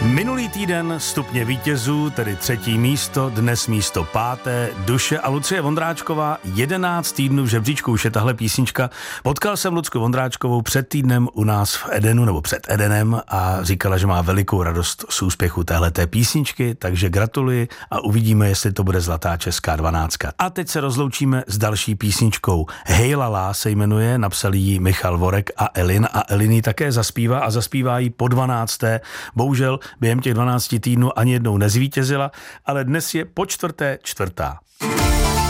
Minulý týden stupně vítězů, tedy 3. místo, dnes místo 5. Duše a Lucie Vondráčková, 11 týdnů v žebříčku, už je tahle písnička. Potkal jsem Lucku Vondráčkovou před týdnem u nás v Edenu, nebo před Edenem a říkala, že má velikou radost z úspěchu téhleté písničky, takže gratuluji a uvidíme, jestli to bude zlatá česká 12. A teď se rozloučíme s další písničkou. Hej lala se jmenuje, napsal ji Michal Vorek a Elin ji také zaspívá a zaspívá ji po 12. Bohužel během těch 12 týdnů ani jednou nezvítězila, ale dnes je po 4. čtvrtá.